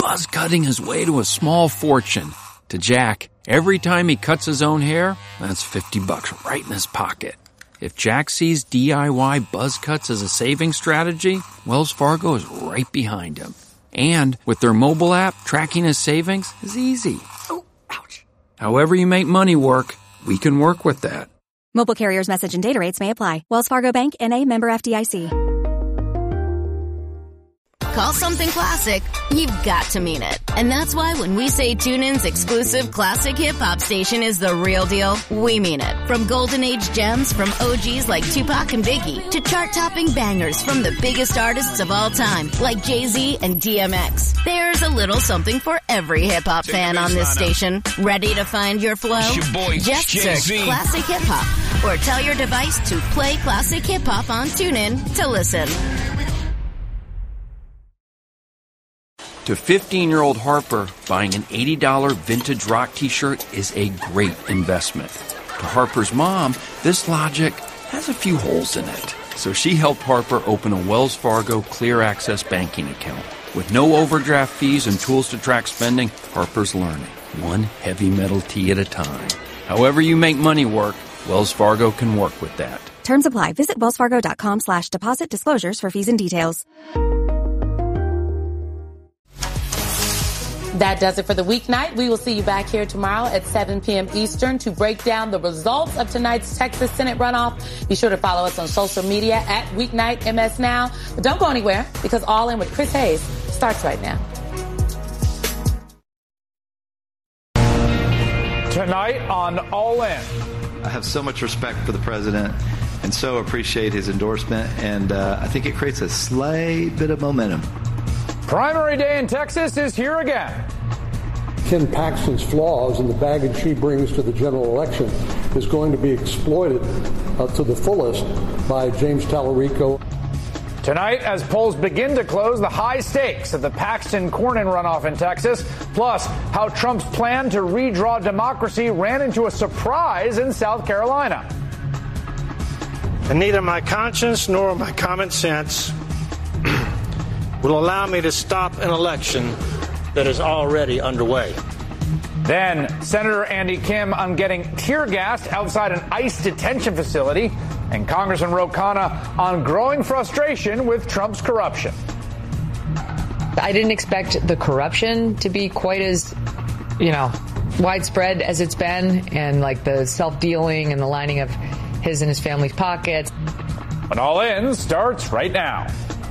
buzz cutting his way to a small fortune. To Jack, every time he cuts his own hair, that's $50 right in his pocket. If Jack sees DIY buzz cuts as a saving strategy, Wells Fargo is right behind him. And with their mobile app, tracking his savings is easy. Oh, ouch. However you make money work, we can work with that. Mobile carriers' message and data rates may apply. Wells Fargo Bank, N.A., member FDIC. Call something classic, you've got to mean it. And that's why when we say TuneIn's exclusive classic hip-hop station is the real deal, we mean it. From golden age gems from OGs like Tupac and Biggie to chart-topping bangers from the biggest artists of all time like Jay-Z and DMX. There's a little something for every hip-hop fan on this station. Ready to find your flow? Just search Classic Hip-Hop or tell your device to play Classic Hip-Hop on TuneIn to listen. To 15-year-old Harper, buying an $80 vintage rock t-shirt is a great investment. To Harper's mom, this logic has a few holes in it. So she helped Harper open a Wells Fargo Clear Access banking account. With no overdraft fees and tools to track spending, Harper's learning, one heavy metal tee at a time. However you make money work, Wells Fargo can work with that. Terms apply. Visit wellsfargo.com/deposit disclosures for fees and details. That does it for the weeknight. We will see you back here tomorrow at 7 p.m. Eastern to break down the results of tonight's Texas Senate runoff. Be sure to follow us on social media at Weeknight MS Now. But don't go anywhere because All In with Chris Hayes starts right now. Tonight on All In. I have so much respect for the president and so appreciate his endorsement, and I think it creates a slight bit of momentum. Primary day in Texas is here again. Ken Paxton's flaws and the baggage she brings to the general election is going to be exploited to the fullest by James Tallarico. Tonight, as polls begin to close, the high stakes of the Paxton-Cornyn runoff in Texas, plus how Trump's plan to redraw democracy ran into a surprise in South Carolina. And neither my conscience nor my common sense will allow me to stop an election that is already underway. Then, Senator Andy Kim on getting tear gassed outside an ICE detention facility, and Congressman Ro Khanna on growing frustration with Trump's corruption. I didn't expect the corruption to be quite as, widespread as it's been, and like the self-dealing and the lining of his and his family's pockets. But All In starts right now.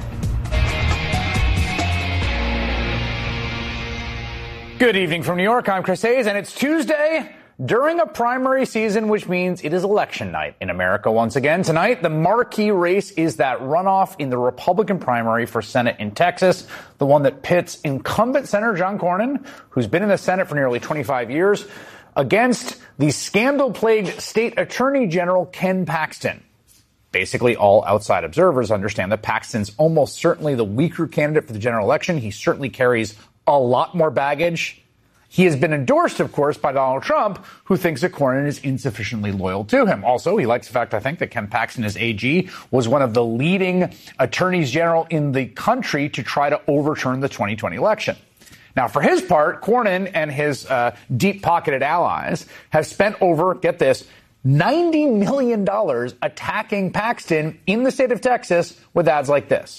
Good evening from New York. I'm Chris Hayes, and it's Tuesday during a primary season, which means it is election night in America once again. Tonight, the marquee race is that runoff in the Republican primary for Senate in Texas, the one that pits incumbent Senator John Cornyn, who's been in the Senate for nearly 25 years, against the scandal-plagued state attorney general Ken Paxton. Basically, all outside observers understand that Paxton's almost certainly the weaker candidate for the general election. He certainly carries a lot more baggage. He has been endorsed, of course, by Donald Trump, who thinks that Cornyn is insufficiently loyal to him. Also, he likes the fact, I think, that Ken Paxton, as AG, was one of the leading attorneys general in the country to try to overturn the 2020 election. Now, for his part, Cornyn and his deep-pocketed allies have spent over, get this, $90 million attacking Paxton in the state of Texas with ads like this.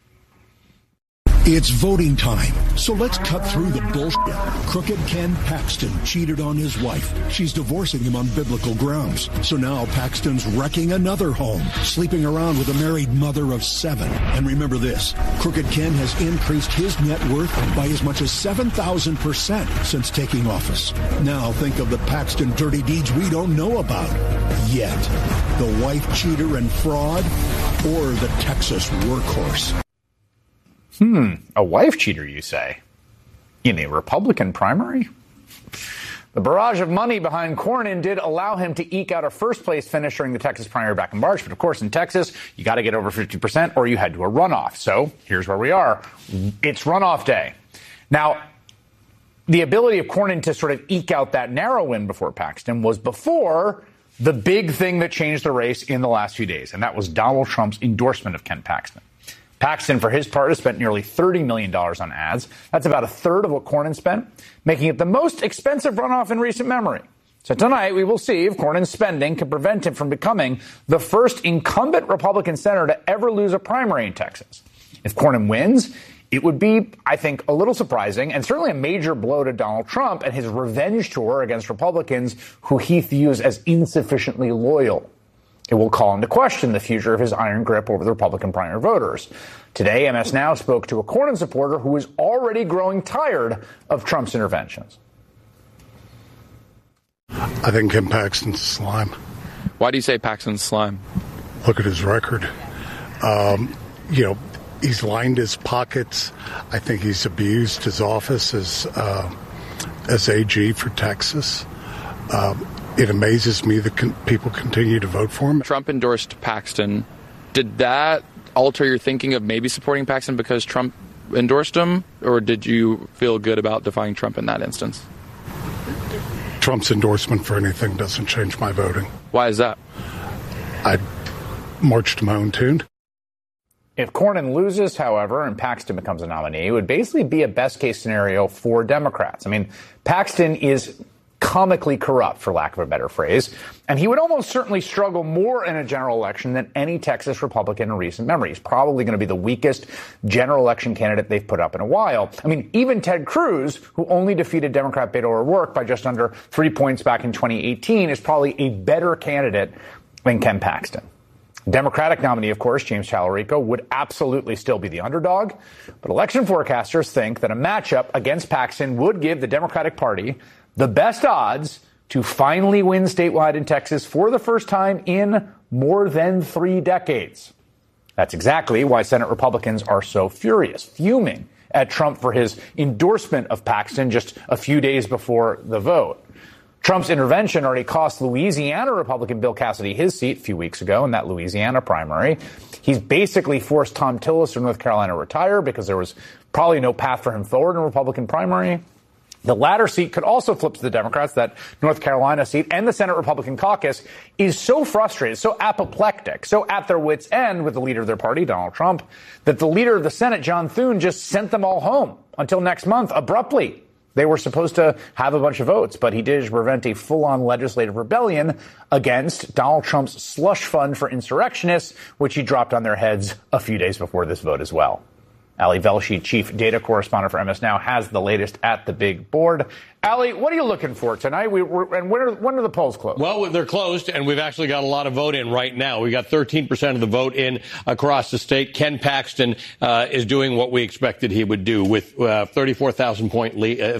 It's voting time, so let's cut through the bullshit. Crooked Ken Paxton cheated on his wife. She's divorcing him on biblical grounds. So now Paxton's wrecking another home, sleeping around with a married mother of 7. And remember this, Crooked Ken has increased his net worth by as much as 7,000% since taking office. Now think of the Paxton dirty deeds we don't know about yet. The wife cheater and fraud, or the Texas workhorse. A wife cheater, you say? In a Republican primary? The barrage of money behind Cornyn did allow him to eke out a first-place finish during the Texas primary back in March. But, of course, in Texas, you got to get over 50% or you head to a runoff. So here's where we are. It's runoff day. Now, the ability of Cornyn to sort of eke out that narrow win before Paxton was before the big thing that changed the race in the last few days, and that was Donald Trump's endorsement of Ken Paxton. Paxton, for his part, has spent nearly $30 million on ads. That's about a third of what Cornyn spent, making it the most expensive runoff in recent memory. So tonight, we will see if Cornyn's spending can prevent him from becoming the first incumbent Republican senator to ever lose a primary in Texas. If Cornyn wins, it would be, I think, a little surprising and certainly a major blow to Donald Trump and his revenge tour against Republicans who he views as insufficiently loyal. It will call into question the future of his iron grip over the Republican primary voters. Today, MS Now spoke to a Cornyn supporter who is already growing tired of Trump's interventions. I think Ken Paxton's slime. Why do you say Paxton's slime? Look at his record. He's lined his pockets. I think he's abused his office as AG for Texas. It amazes me that people continue to vote for him. Trump endorsed Paxton. Did that alter your thinking of maybe supporting Paxton because Trump endorsed him? Or did you feel good about defying Trump in that instance? Trump's endorsement for anything doesn't change my voting. Why is that? I march to my own tune. If Cornyn loses, however, and Paxton becomes a nominee, it would basically be a best-case scenario for Democrats. I mean, Paxton is comically corrupt, for lack of a better phrase, and he would almost certainly struggle more in a general election than any Texas Republican in recent memory. He's probably going to be the weakest general election candidate they've put up in a while. I mean, even Ted Cruz, who only defeated Democrat Beto O'Rourke by just under 3 points back in 2018, is probably a better candidate than Ken Paxton. Democratic nominee, of course, James Talarico, would absolutely still be the underdog. But election forecasters think that a matchup against Paxton would give the Democratic Party the best odds to finally win statewide in Texas for the first time in more than 3 decades. That's exactly why Senate Republicans are so fuming at Trump for his endorsement of Paxton just a few days before the vote. Trump's intervention already cost Louisiana Republican Bill Cassidy his seat a few weeks ago in that Louisiana primary. He's basically forced Thom Tillis of North Carolina to retire because there was probably no path for him forward in a Republican primary. The latter seat could also flip to the Democrats. That North Carolina seat and the Senate Republican caucus is so frustrated, so apoplectic, so at their wits' end with the leader of their party, Donald Trump, that the leader of the Senate, John Thune, just sent them all home until next month, abruptly. They were supposed to have a bunch of votes, but he did prevent a full-on legislative rebellion against Donald Trump's slush fund for insurrectionists, which he dropped on their heads a few days before this vote as well. Ali Velshi, chief data correspondent for MS Now, has the latest at the big board. Ali, what are you looking for tonight? And when are the polls closed? Well, they're closed, and we've actually got a lot of vote in right now. We got 13% of the vote in across the state. Ken Paxton is doing what we expected he would do with 34,000 vote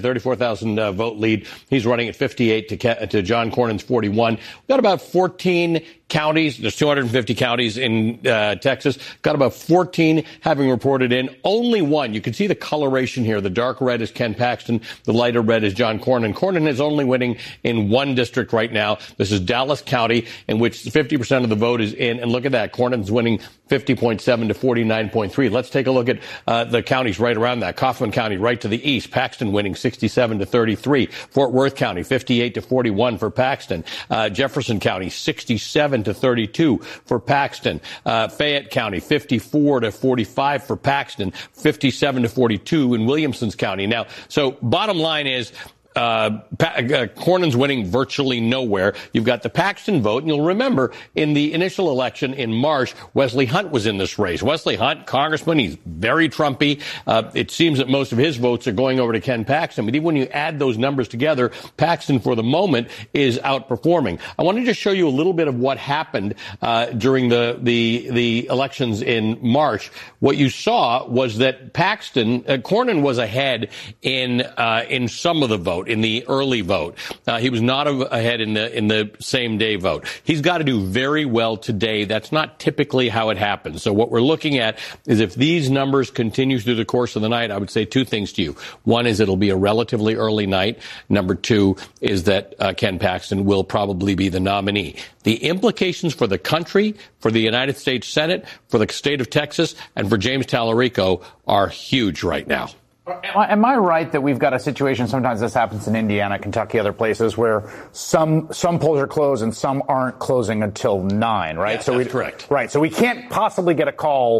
lead. He's running at 58 to John Cornyn's 41. We've got about 14 counties. There's 250 counties in Texas. Got about 14 having reported in. Only one. You can see the coloration here. The dark red is Ken Paxton. The lighter red is John Cornyn. Cornyn is only winning in one district right now. This is Dallas County, in which 50% of the vote is in. And look at that. Cornyn's winning 50.7 to 49.3. Let's take a look at the counties right around that. Kaufman County right to the east. Paxton winning 67 to 33. Fort Worth County 58 to 41 for Paxton. Jefferson County 67 to 32 for Paxton. Fayette County 54 to 45 for Paxton. 57 to 42 in Williamson's County. Now, so bottom line is, Cornyn's winning virtually nowhere. You've got the Paxton vote, and you'll remember in the initial election in March, Wesley Hunt was in this race. Wesley Hunt, congressman, he's very Trumpy. It seems that most of his votes are going over to Ken Paxton, but even when you add those numbers together, Paxton for the moment is outperforming. I want to just show you a little bit of what happened during the elections in March. What you saw was that Cornyn was ahead in some of the vote. In the early vote, he was not ahead in the same day vote. He's got to do very well today. That's not typically how it happens. So what we're looking at is if these numbers continue through the course of the night, I would say two things to you. One is it'll be a relatively early night. Number two is that Ken Paxton will probably be the nominee. The implications for the country, for the United States Senate, for the state of Texas, and for James Talarico are huge right now. Am I right that we've got a situation, sometimes this happens in Indiana, Kentucky, other places, where some polls are closed and some aren't closing until 9, right? Yeah, that's correct. Right. So we can't possibly get a call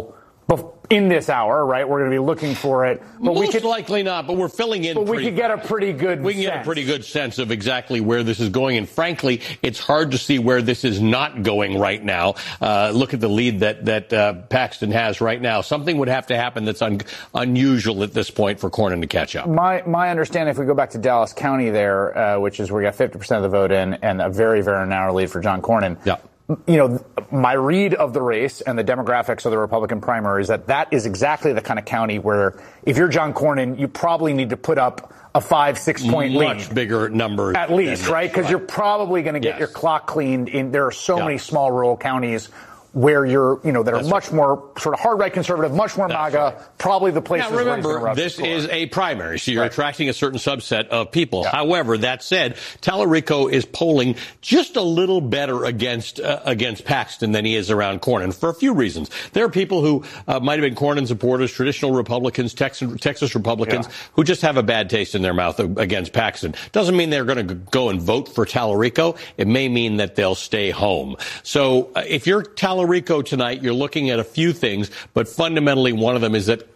in this hour, right? We're going to be looking for it. But Most likely not, but we're filling in. But we could get a pretty good We can get a pretty good sense of exactly where this is going. And frankly, it's hard to see where this is not going right now. Look at the lead that Paxton has right now. Something would have to happen that's unusual at this point for Cornyn to catch up. My understanding, if we go back to Dallas County there, which is where you got 50% of the vote in and a very, very narrow lead for John Cornyn. Yeah. You know, my read of the race and the demographics of the Republican primary is that is exactly the kind of county where if you're John Cornyn, you probably need to put up a 5-6 point lead. Much bigger number. At least, right? Because you're probably going to get your clock cleaned in. There are so many small rural counties where that are much more sort of hard right conservative, much more MAGA, probably the places now, remember, where it's this is a primary, so you're attracting a certain subset of people. Yeah. However, that said, Tallarico is polling just a little better against Paxton than he is around Cornyn for a few reasons. There are people who might have been Cornyn supporters, traditional Republicans, Texas Republicans, who just have a bad taste in their mouth against Paxton. Doesn't mean they're going to go and vote for Tallarico. It may mean that they'll stay home. So if you're Tallarico tonight, you're looking at a few things, but fundamentally one of them is that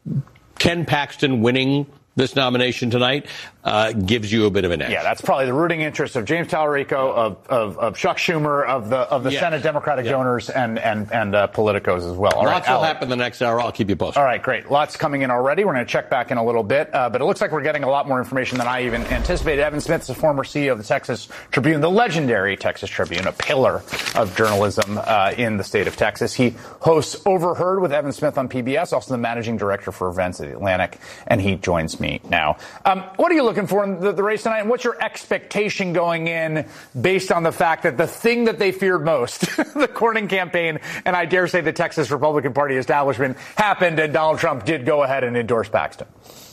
Ken Paxton winning this nomination tonight gives you a bit of an edge. Yeah, that's probably the rooting interest of James Tallarico, of Chuck Schumer, of the Senate Democratic donors and politicos as well. All Lots right, will happen the next hour. I'll keep you posted. All right, great. Lots coming in already. We're going to check back in a little bit, but it looks like we're getting a lot more information than I even anticipated. Evan Smith is the former CEO of the Texas Tribune, the legendary Texas Tribune, a pillar of journalism in the state of Texas. He hosts Overheard with Evan Smith on PBS, also the managing director for events at The Atlantic, and he joins me now. What are you looking for in the race tonight, and what's your expectation going in based on the fact that the thing that they feared most, the Cornyn campaign, and I dare say the Texas Republican Party establishment, happened, and Donald Trump did go ahead and endorse Paxton?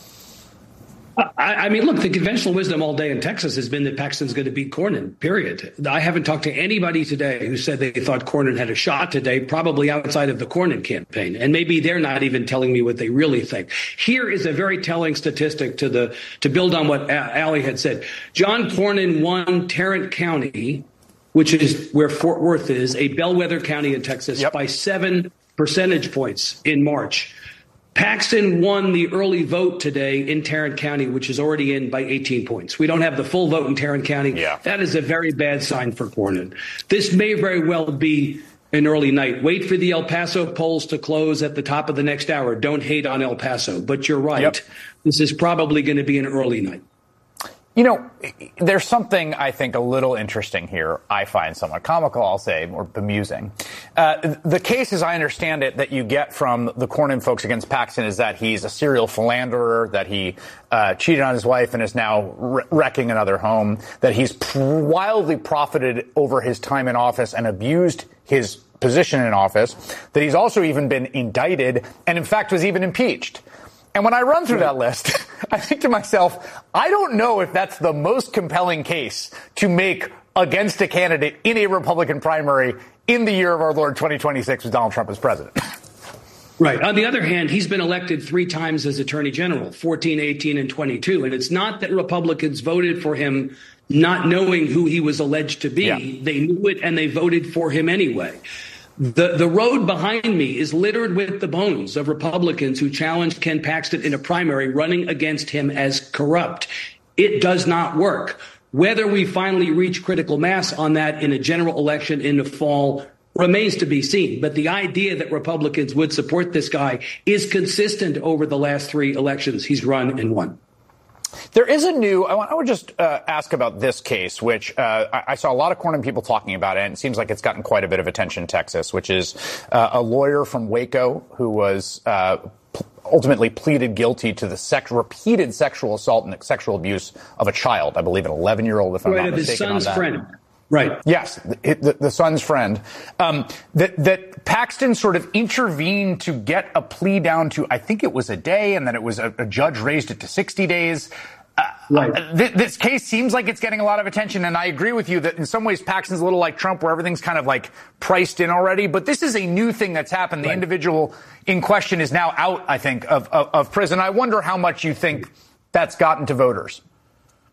I mean, look, the conventional wisdom all day in Texas has been that Paxton's going to beat Cornyn, period. I haven't talked to anybody today who said they thought Cornyn had a shot today, probably outside of the Cornyn campaign. And maybe they're not even telling me what they really think. Here is a very telling statistic to build on what Allie had said. John Cornyn won Tarrant County, which is where Fort Worth is, a bellwether county in Texas, by 7 percentage points in March. Paxton won the early vote today in Tarrant County, which is already in by 18 points. We don't have the full vote in Tarrant County. That is a very bad sign for Cornyn. This may very well be an early night. Wait for the El Paso polls to close at the top of the next hour. Don't hate on El Paso, but you're right. This is probably going to be an early night. You know, there's something I think a little interesting here. I find somewhat comical, I'll say, or bemusing. The case, as I understand it, that you get from the Cornyn folks against Paxton is that he's a serial philanderer, that he cheated on his wife and is now wrecking another home, that he's wildly profited over his time in office and abused his position in office, that he's also even been indicted and, in fact, was even impeached. And when I run through that list, I think to myself, I don't know if that's the most compelling case to make against a candidate in a Republican primary in the year of our Lord 2026 with Donald Trump as president. Right. On the other hand, he's been elected 3 times as attorney general, 14, 18, and 22. And it's not that Republicans voted for him not knowing who he was alleged to be. Yeah. They knew it and they voted for him anyway. The road behind me is littered with the bones of Republicans who challenged Ken Paxton in a primary running against him as corrupt. It does not work. Whether we finally reach critical mass on that in a general election in the fall remains to be seen. But the idea that Republicans would support this guy is consistent over the last 3 elections he's run and won. There is a new, I would just ask about this case, which I saw a lot of Cornyn people talking about it, and it seems like it's gotten quite a bit of attention in Texas, which is a lawyer from Waco who was ultimately pleaded guilty to the repeated sexual assault and sexual abuse of a child, I believe an 11-year-old, if I'm not mistaken. His son's on that. friend. Right. Yes, the son's friend. That Paxton sort of intervened to get a plea down to, I think it was a day, and then it was a judge raised it to 60 days. Right. This case seems like it's getting a lot of attention, and I agree with you that in some ways Paxton's a little like Trump, where everything's kind of like priced in already. But this is a new thing that's happened. The individual in question is now out, I think, of prison. I wonder how much you think that's gotten to voters.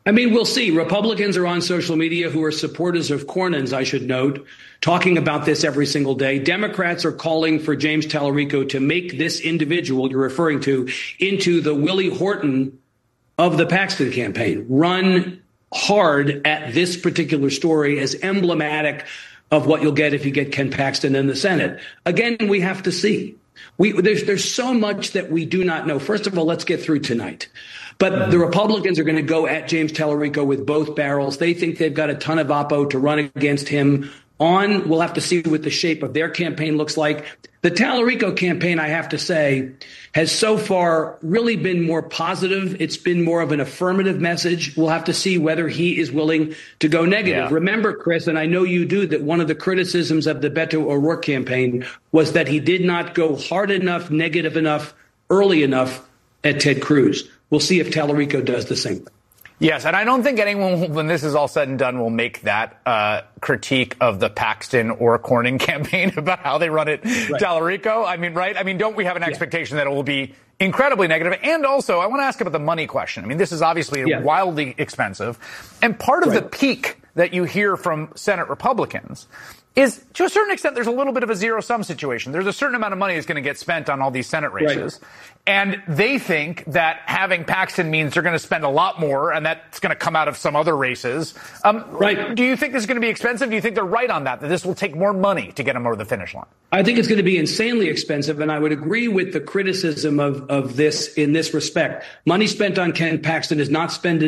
I mean, we'll see. Republicans are on social media who are supporters of Cornyn's, I should note, talking about this every single day. Democrats are calling for James Tallarico to make this individual you're referring to into the Willie Horton of the Paxton campaign. Run hard at this particular story as emblematic of what you'll get if you get Ken Paxton in the Senate. Again, we have to see. There's so much that we do not know. First of all, let's get through tonight. But the Republicans are going to go at James Tallarico with both barrels. They think they've got a ton of oppo to run against him on. We'll have to see what the shape of their campaign looks like. The Tallarico campaign, I have to say, has so far really been more positive. It's been more of an affirmative message. We'll have to see whether he is willing to go negative. Yeah. Remember, Chris, and I know you do, that one of the criticisms of the Beto O'Rourke campaign was that he did not go hard enough, negative enough, early enough at Ted Cruz. We'll see if Tallarico does the same thing. Yes, and I don't think anyone, when this is all said and done, will make that critique of the Paxton or Cornyn campaign about how they run it. Right. Tallarico, I mean, right? I mean, don't we have an expectation that it will be incredibly negative? And also, I want to ask about the money question. I mean, this is obviously wildly expensive. And part of the peak that you hear from Senate Republicans is, to a certain extent, there's a little bit of a zero-sum situation. There's a certain amount of money that's going to get spent on all these Senate races. Right. And they think that having Paxton means they're going to spend a lot more, and that's going to come out of some other races. Right. Do you think this is going to be expensive? Do you think they're right on that this will take more money to get them over the finish line? I think it's going to be insanely expensive, and I would agree with the criticism of this in this respect. Money spent on Ken Paxton is not spent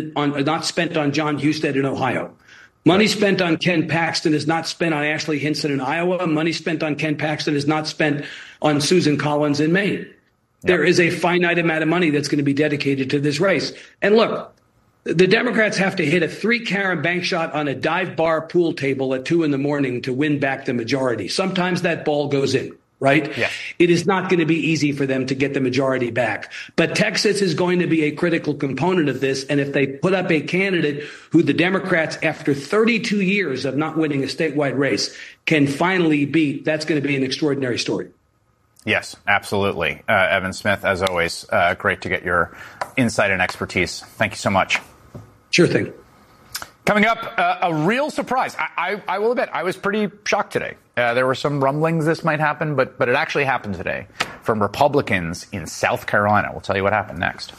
on John Husted in Ohio. Money spent on Ken Paxton is not spent on Ashley Hinson in Iowa. Money spent on Ken Paxton is not spent on Susan Collins in Maine. Yep. There is a finite amount of money that's going to be dedicated to this race. And look, the Democrats have to hit a 3-carat bank shot on a dive bar pool table at 2 a.m. to win back the majority. Sometimes that ball goes in. Right? Yeah. It is not going to be easy for them to get the majority back. But Texas is going to be a critical component of this. And if they put up a candidate who the Democrats, after 32 years of not winning a statewide race, can finally beat, that's going to be an extraordinary story. Yes, absolutely. Evan Smith, as always, great to get your insight and expertise. Thank you so much. Sure thing. Coming up, a real surprise. I will admit, I was pretty shocked today. There were some rumblings this might happen, but it actually happened today from Republicans in South Carolina. We'll tell you what happened next.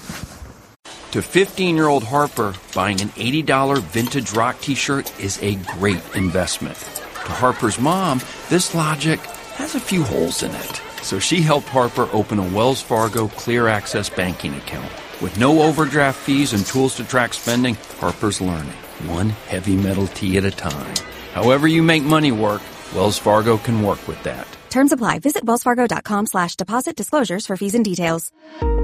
To 15-year-old Harper, buying an $80 vintage rock T-shirt is a great investment. To Harper's mom, this logic has a few holes in it. So she helped Harper open a Wells Fargo Clear Access banking account. With no overdraft fees and tools to track spending, Harper's learning, one heavy metal tee at a time. However you make money work, Wells Fargo can work with that. Terms apply. Visit wellsfargo.com/deposit disclosures for fees and details.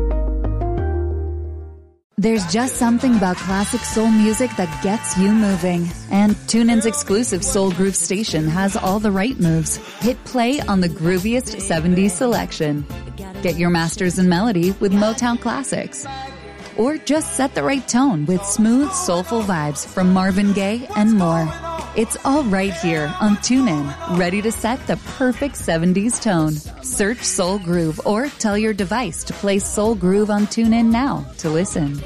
There's just something about classic soul music that gets you moving. And TuneIn's exclusive Soul Groove station has all the right moves. Hit play on the grooviest 70s selection. Get your masters in melody with Motown classics. Or just set the right tone with smooth, soulful vibes from Marvin Gaye and more. It's all right here on TuneIn, ready to set the perfect 70s tone. Search Soul Groove or tell your device to play Soul Groove on TuneIn now to listen.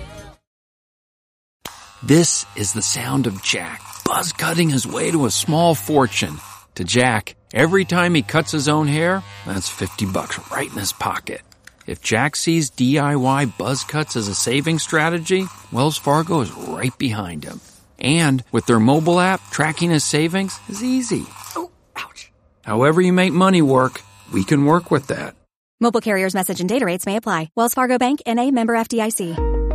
This is the sound of Jack, buzz cutting his way to a small fortune. To Jack, every time he cuts his own hair, that's $50 right in his pocket. If Jack sees DIY buzz cuts as a saving strategy, Wells Fargo is right behind him. And with their mobile app, tracking his savings is easy. Oh, ouch. However you make money work, we can work with that. Mobile carriers' message and data rates may apply. Wells Fargo Bank, N.A., member FDIC.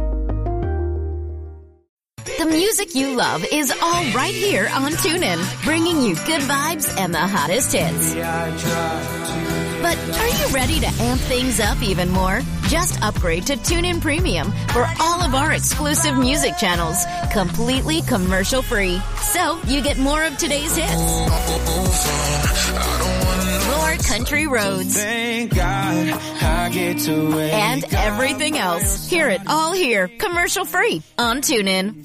The music you love is all right here on TuneIn, bringing you good vibes and the hottest hits. But are you ready to amp things up even more? Just upgrade to TuneIn Premium for all of our exclusive music channels, completely commercial-free. So you get more of today's hits, more country roads, and everything else. Hear it all here, commercial-free on TuneIn.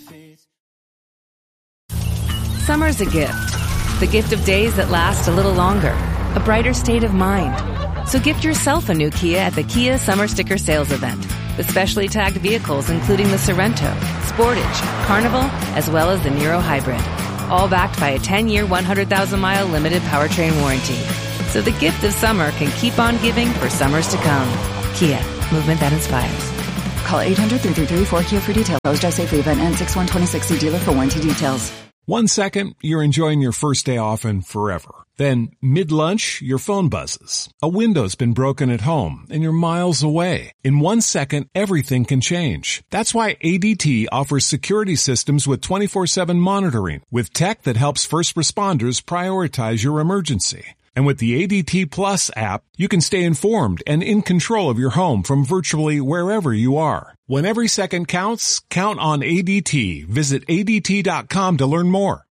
Summer's a gift. The gift of days that last a little longer. A brighter state of mind. So gift yourself a new Kia at the Kia Summer Sticker Sales Event. with specially tagged vehicles including the Sorrento, Sportage, Carnival, as well as the Niro Hybrid. All backed by a 10-year, 100,000-mile limited powertrain warranty. So the gift of summer can keep on giving for summers to come. Kia, movement that inspires. Call 800-333-4KIA for details. Drive safely. Event ends 6/1/26. See dealer for warranty details. 1 second, you're enjoying your first day off and forever. Then, mid-lunch, your phone buzzes. A window's been broken at home, and you're miles away. In 1 second, everything can change. That's why ADT offers security systems with 24/7 monitoring, with tech that helps first responders prioritize your emergency. And with the ADT Plus app, you can stay informed and in control of your home from virtually wherever you are. When every second counts, count on ADT. Visit ADT.com to learn more.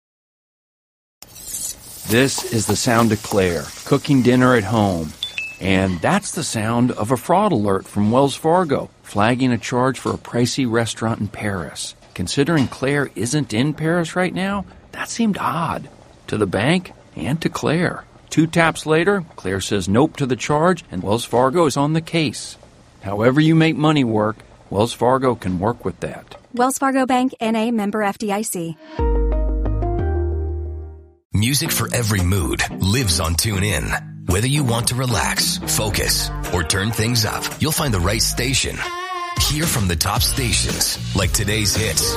This is the sound of Claire, cooking dinner at home. And that's the sound of a fraud alert from Wells Fargo, flagging a charge for a pricey restaurant in Paris. Considering Claire isn't in Paris right now, that seemed odd to the bank and to Claire. 2 taps later, Claire says nope to the charge, and Wells Fargo is on the case. However you make money work, Wells Fargo can work with that. Wells Fargo Bank, N.A., member FDIC. Music for every mood lives on TuneIn. Whether you want to relax, focus, or turn things up, you'll find the right station. Hear from the top stations, like today's hits,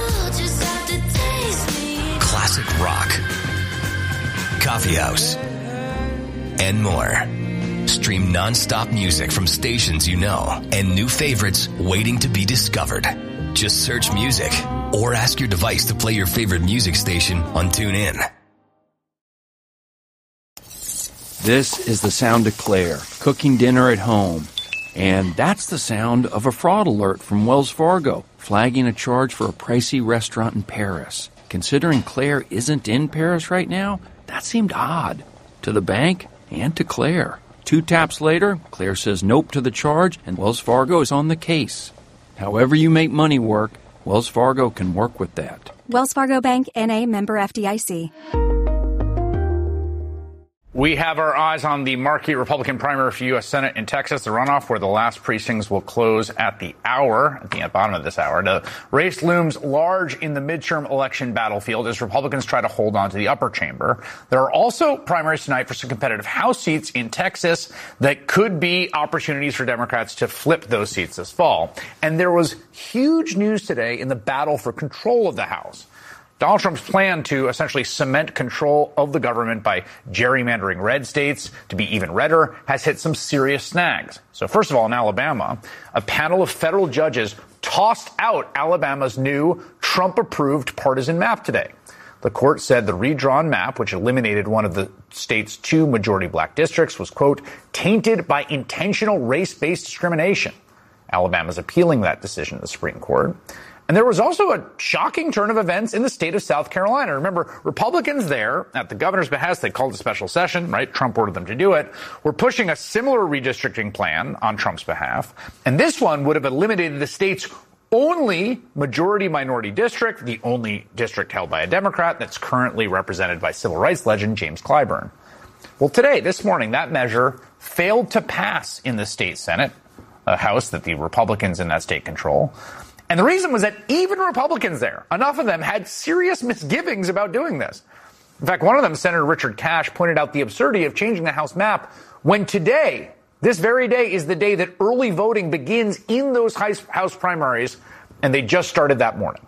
classic rock, coffee house, and more. Stream non-stop music from stations you know and new favorites waiting to be discovered. Just search music or ask your device to play your favorite music station on TuneIn. This is the sound of Claire, cooking dinner at home. And that's the sound of a fraud alert from Wells Fargo, flagging a charge for a pricey restaurant in Paris. Considering Claire isn't in Paris right now, that seemed odd to the bank and to Claire. 2 taps later, Claire says nope to the charge, and Wells Fargo is on the case. However you make money work, Wells Fargo can work with that. Wells Fargo Bank, N.A., member FDIC. We have our eyes on the marquee Republican primary for U.S. Senate in Texas, the runoff where the last precincts will close at the bottom of this hour. The race looms large in the midterm election battlefield as Republicans try to hold on to the upper chamber. There are also primaries tonight for some competitive House seats in Texas that could be opportunities for Democrats to flip those seats this fall. And there was huge news today in the battle for control of the House. Donald Trump's plan to essentially cement control of the government by gerrymandering red states to be even redder has hit some serious snags. So first of all, in Alabama, a panel of federal judges tossed out Alabama's new Trump-approved partisan map today. The court said the redrawn map, which eliminated one of the state's 2 majority black districts, was, quote, tainted by intentional race-based discrimination. Alabama's appealing that decision to the Supreme Court. And there was also a shocking turn of events in the state of South Carolina. Remember, Republicans there, at the governor's behest, they called a special session, right? Trump ordered them to do it, were pushing a similar redistricting plan on Trump's behalf. And this one would have eliminated the state's only majority-minority district, the only district held by a Democrat that's currently represented by civil rights legend James Clyburn. Well, today, this morning, that measure failed to pass in the state Senate, a House that the Republicans in that state control. And the reason was that even Republicans there, enough of them had serious misgivings about doing this. In fact, one of them, Senator Richard Cash, pointed out the absurdity of changing the House map when today, this very day, is the day that early voting begins in those House primaries, and they just started that morning.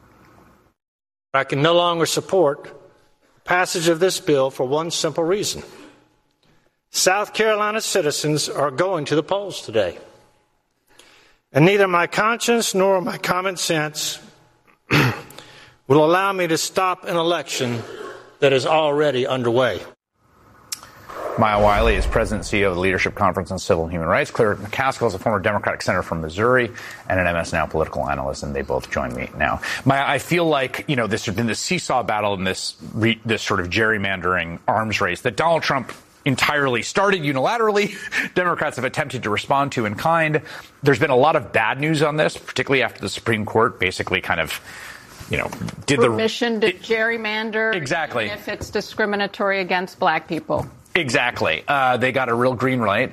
I can no longer support passage of this bill for one simple reason. South Carolina citizens are going to the polls today. And neither my conscience nor my common sense will allow me to stop an election that is already underway. Maya Wiley is president and CEO of the Leadership Conference on Civil and Human Rights. Claire McCaskill is a former Democratic senator from Missouri and an MS Now political analyst, and they both join me now. Maya, I feel like, this has been this seesaw battle and this sort of gerrymandering arms race that Donald Trump entirely started unilaterally. Democrats have attempted to respond to in kind. There's been a lot of bad news on this, particularly after the Supreme Court basically kind of, did permission to gerrymander. Exactly. If it's discriminatory against black people. Exactly. They got a real green light.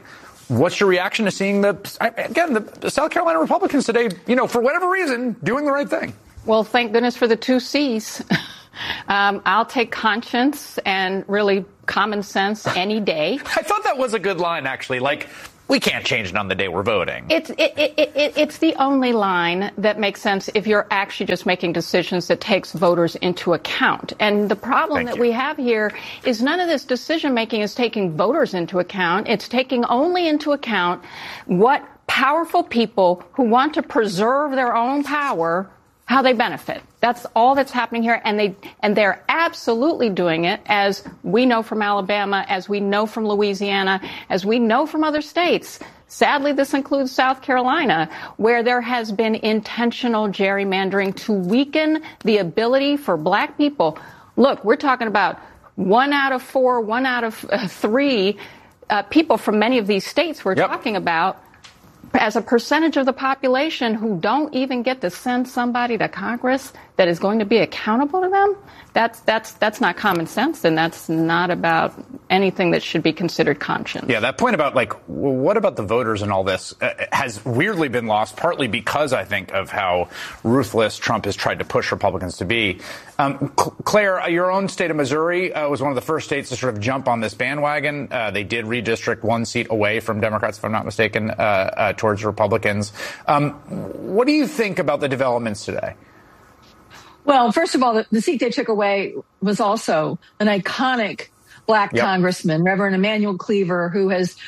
What's your reaction to seeing the South Carolina Republicans today, for whatever reason, doing the right thing? Well, thank goodness for the 2 C's. I'll take conscience and really common sense any day. I thought that was a good line, actually. Like, we can't change it on the day we're voting. It's the only line that makes sense if you're actually just making decisions that takes voters into account. And the problem that we have here is none of this decision making is taking voters into account. It's taking only into account what powerful people who want to preserve their own power, how they benefit. That's all that's happening here, and they're absolutely doing it, as we know from Alabama, as we know from Louisiana, as we know from other states. Sadly, this includes South Carolina, where there has been intentional gerrymandering to weaken the ability for black people. Look, we're talking about 1 out of 4, 1 out of 3 people from many of these states we're talking about as a percentage of the population who don't even get to send somebody to Congress that is going to be accountable to them. That's not common sense, and that's not about anything that should be considered conscience. Yeah, that point about, what about the voters and all this has weirdly been lost, partly because, I think, of how ruthless Trump has tried to push Republicans to be. Claire, your own state of Missouri was one of the first states to sort of jump on this bandwagon. They did redistrict 1 seat away from Democrats, if I'm not mistaken, towards Republicans. What do you think about the developments today? Well, first of all, the seat they took away was also an iconic black congressman, Reverend Emanuel Cleaver, who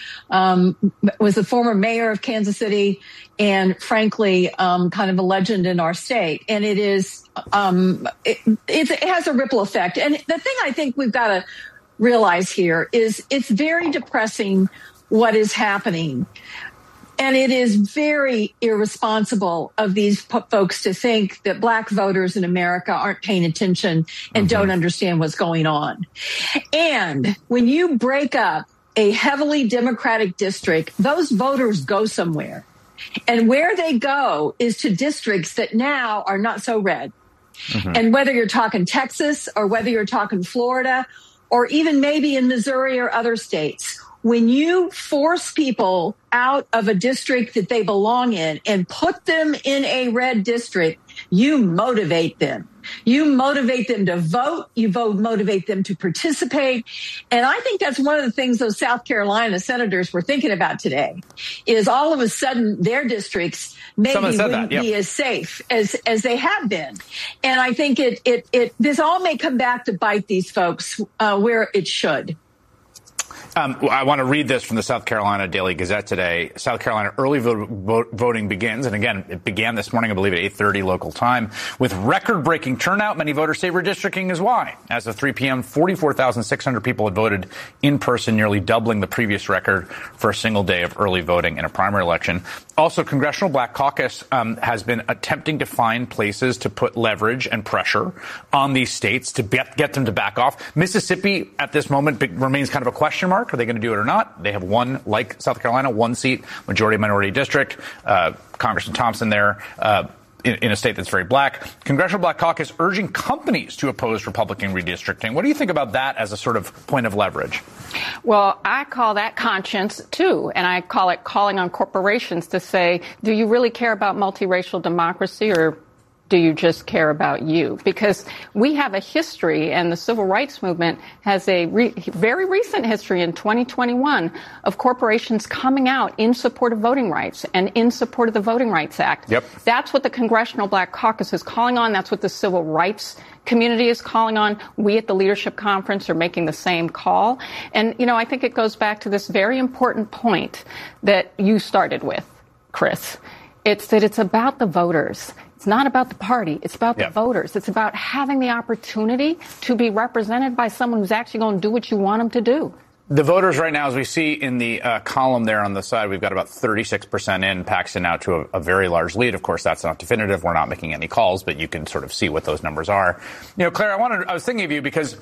was the former mayor of Kansas City and, frankly, kind of a legend in our state. And it is it has a ripple effect. And the thing I think we've got to realize here is it's very depressing what is happening. And it is very irresponsible of these folks to think that black voters in America aren't paying attention and don't understand what's going on. And when you break up a heavily Democratic district, those voters go somewhere. And where they go is to districts that now are not so red. And whether you're talking Texas or whether you're talking Florida or even maybe in Missouri or other states, when you force people out of a district that they belong in and put them in a red district, you motivate them. You motivate them to vote. You motivate them to participate. And I think that's one of the things those South Carolina senators were thinking about today, is all of a sudden their districts maybe wouldn't be as safe as they have been. And I think this all may come back to bite these folks where it should. I want to read this from the South Carolina Daily Gazette today. South Carolina early voting begins. And again, it began this morning, I believe, at 8:30 local time. With record-breaking turnout, many voters say redistricting is why. As of 3 p.m., 44,600 people had voted in person, nearly doubling the previous record for a single day of early voting in a primary election. Also, Congressional Black Caucus has been attempting to find places to put leverage and pressure on these states to get them to back off. Mississippi, at this moment, remains kind of a question mark. Are they going to do it or not? They have one, like South Carolina, 1 seat, majority minority district. Congressman Thompson there in a state that's very black. Congressional Black Caucus urging companies to oppose Republican redistricting. What do you think about that as a sort of point of leverage? Well, I call that conscience, too, and I call it calling on corporations to say, do you really care about multiracial democracy, or do you just care about you? Because we have a history, and the civil rights movement has a very recent history in 2021 of corporations coming out in support of voting rights and in support of the Voting Rights Act. That's what the Congressional Black Caucus is calling on. That's what the civil rights community is calling on. We at the Leadership Conference are making the same call. And, I think it goes back to this very important point that you started with, Chris. It's that it's about the voters. It's not about the party. It's about the voters. It's about having the opportunity to be represented by someone who's actually going to do what you want them to do. The voters right now, as we see in the column there on the side, we've got about 36% in. Paxton now to a very large lead. Of course, that's not definitive. We're not making any calls, but you can sort of see what those numbers are. Claire, I was thinking of you because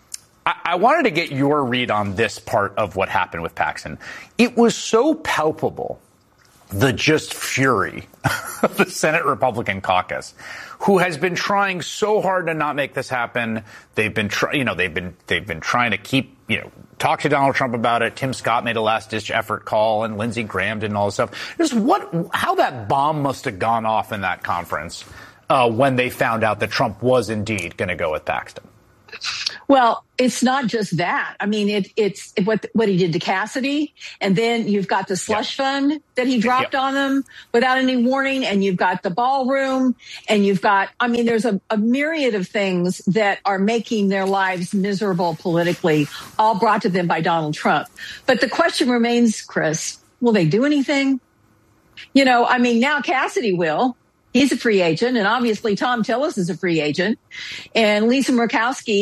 I wanted to get your read on this part of what happened with Paxton. It was so palpable, the just fury of the Senate Republican caucus, who has been trying so hard to not make this happen. They've been trying to keep, talked to Donald Trump about it. Tim Scott made a last-ditch effort call, and Lindsey Graham did and all this stuff. Just how that bomb must have gone off in that conference when they found out that Trump was indeed going to go with Paxton. Well, it's not just that. I mean, it's what he did to Cassidy. And then you've got the slush fund that he dropped on them without any warning. And you've got the ballroom. And you've got, I mean, there's a myriad of things that are making their lives miserable politically, all brought to them by Donald Trump. But the question remains, Chris, will they do anything? You know, I mean, now Cassidy will. He's a free agent. And obviously Tom Tillis is a free agent. And Lisa Murkowski